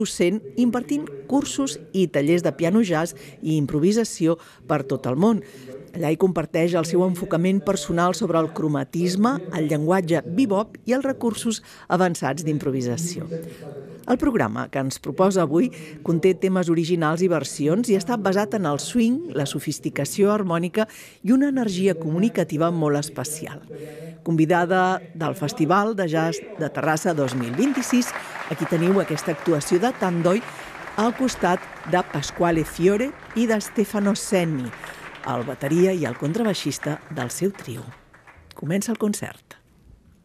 docent impartint cursos i tallers de piano jazz i improvisació per tot el món. Allà hi comparteix el seu enfocament personal sobre el cromatisme, el llenguatge bebop i els recursos avançats d'improvisació. El programa que ens proposa avui conté temes originals i versions i està basat en el swing, la sofisticació harmònica i una energia comunicativa molt especial. Convidada del Festival de Jazz de Terrassa 2026, aquí teniu aquesta actuació de Tandoi al costat de Pasquale Fiore i de Stefano Senni, el bateria i el contrabaixista del seu trio. Comença el concert.